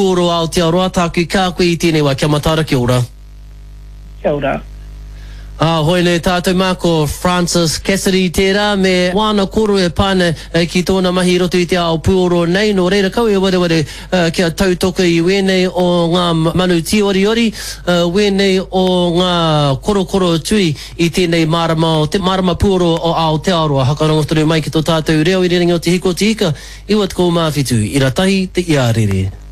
puoro Aotearoa tāku kā koe I tēnei wā kia matara kia ora. Kia ora. Hoi nei tātou māko Francis Cassidy tērā me wāna koro e pāne ki tōna mahi roto I te ao puoro nei no reira kau e ware kia tautoko I wēnei o ngā manu tioriori wēnei o ngā korokoro tui I tēnei marama o te marama puoro o Aotearoa hakarongo tonu mai ki tō tātou reo I rerenga o te hiko te hika iwa te kou mawhitu I ratahi te iarere.